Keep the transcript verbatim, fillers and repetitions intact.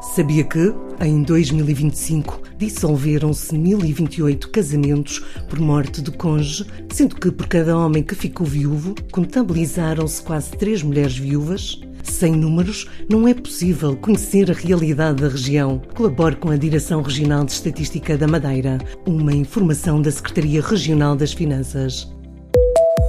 Sabia que, em dois mil e vinte e cinco, dissolveram-se mil e vinte e oito casamentos por morte do cônjuge, sendo que por cada homem que ficou viúvo, contabilizaram-se quase três mulheres viúvas? Sem números, não é possível conhecer a realidade da região. Colabore com a Direção Regional de Estatística da Madeira, uma informação da Secretaria Regional das Finanças.